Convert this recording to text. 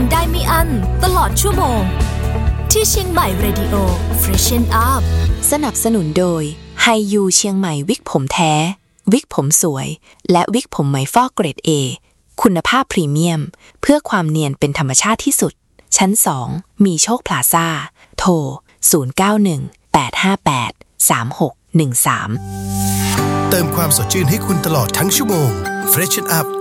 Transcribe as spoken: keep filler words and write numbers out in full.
ได้ไม่อั้นตลอดชั่วโมงที่เชียงใหม่ Radio Freshen Up สนับสนุนโดยไฮยูเชียงใหม่วิกผมแท้วิกผมสวยและวิกผมไหมฟอกเกรด A คุณภาพพรีเมียมเพื่อความเนียนเป็นธรรมชาติที่สุดชั้นสองมีโชคพลาซ่าโทรศูนย์ เก้า หนึ่ง แปด ห้า แปด สาม หก หนึ่ง สามเติมความสดชื่นให้คุณตลอดทั้งชั่วโมง Freshen Up